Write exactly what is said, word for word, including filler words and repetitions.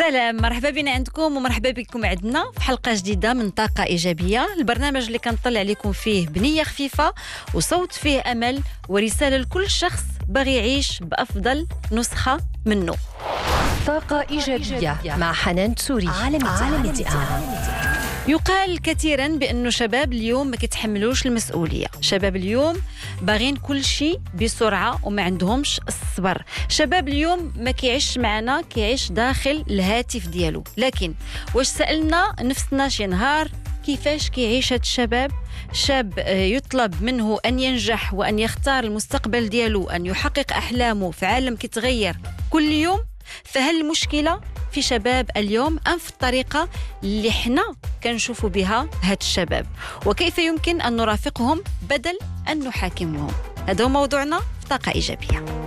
سلام، مرحبا بنا عندكم ومرحبا بكم عندنا في حلقة جديدة من طاقة إيجابية، البرنامج اللي كنطلع عليكم فيه بنية خفيفة وصوت فيه أمل ورسالة لكل شخص باغي يعيش بأفضل نسخة منه. طاقة إيجابية مع حنان تسوري. عالم عالم يقال كثيرا بأنه شباب اليوم ما كيتحملوش المسؤولية، شباب اليوم باغين كل شيء بسرعة وما عندهمش الصبر، شباب اليوم ما كيعيش معنا، كيعيش داخل الهاتف ديالو. لكن واش سألنا نفسنا شي نهار كيفاش كيعيش هاد الشباب؟ شاب يطلب منه أن ينجح وأن يختار المستقبل ديالو، أن يحقق أحلامه في عالم كيتغير كل يوم. فهل المشكلة في شباب اليوم أم في الطريقة اللي حنا كنشوفوا بها هاد الشباب؟ وكيف يمكن أن نرافقهم بدل أن نحاكمهم؟ هذا هو موضوعنا في طاقة إيجابية.